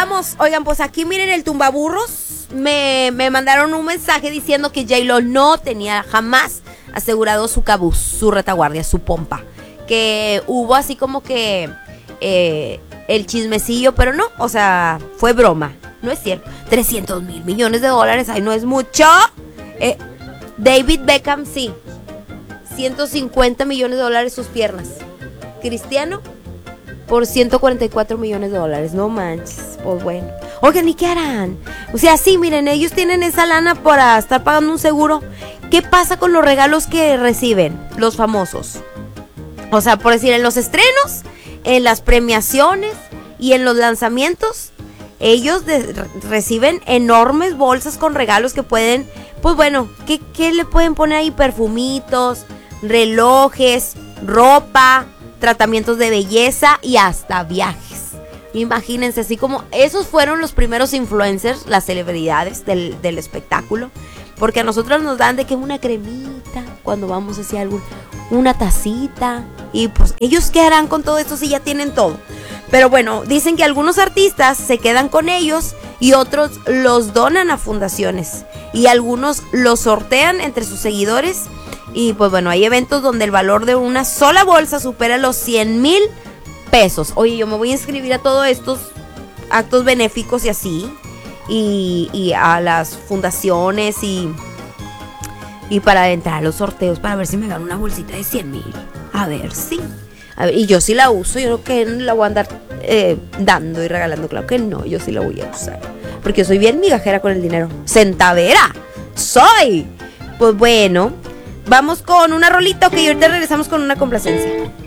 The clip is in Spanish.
regresamos. Oigan, pues aquí miren el tumbaburros. Me mandaron un mensaje diciendo que J-Lo no tenía jamás asegurado su cabuz, su retaguardia, su pompa. Que hubo así como que el chismecillo, pero no, o sea, fue broma. No es cierto. 300 mil millones de dólares, ay, no es mucho. David Beckham, sí. 150 millones de dólares sus piernas. Cristiano, por 144 millones de dólares. No manches, pues bueno. Oigan, ¿y qué harán? O sea, sí, miren, ellos tienen esa lana para estar pagando un seguro. ¿Qué pasa con los regalos que reciben los famosos? O sea, por decir, en los estrenos, en las premiaciones y en los lanzamientos, ellos reciben enormes bolsas con regalos que pueden, pues bueno, ¿qué le pueden poner ahí? Perfumitos, relojes, ropa, tratamientos de belleza y hasta viajes. Imagínense, así como esos fueron los primeros influencers, las celebridades del espectáculo. Porque a nosotros nos dan de que una cremita cuando vamos hacia algo, una tacita. Y pues ellos qué harán con todo esto si ya tienen todo. Pero bueno, dicen que algunos artistas se quedan con ellos y otros los donan a fundaciones. Y algunos los sortean entre sus seguidores. Y pues bueno, hay eventos donde el valor de una sola bolsa supera los 100,000 pesos. Oye, yo me voy a inscribir a todos estos actos benéficos y así. Y a las fundaciones y para entrar a los sorteos para ver si me gano una bolsita de 100,000. A ver, sí. A ver, y yo sí la uso, yo creo que no la voy a andar dando y regalando, claro que no, yo sí la voy a usar. Porque yo soy bien migajera con el dinero. ¡Centavera! ¡Soy! Pues bueno, vamos con una rolita, que ahorita regresamos con una complacencia.